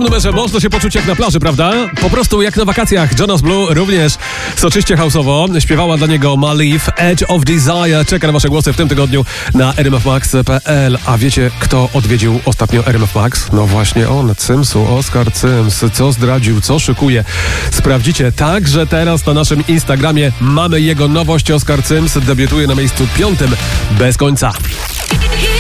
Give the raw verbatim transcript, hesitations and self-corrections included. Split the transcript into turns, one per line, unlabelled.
tym numerze można się poczuć jak na plaży, prawda? Po prostu jak na wakacjach. Jonas Blue również soczyście house'owo. Śpiewała dla niego Maliv, Edge of Desire. Czeka na wasze głosy w tym tygodniu na r m f max kropka p l. A wiecie, kto odwiedził ostatnio R M F Max? No właśnie on, Cymsu, Oskar Cyms. Co zdradził, co szykuje? Sprawdzicie także teraz na naszym Instagramie. Mamy jego nowość. Oskar Cyms debiutuje na miejscu piątym bez końca.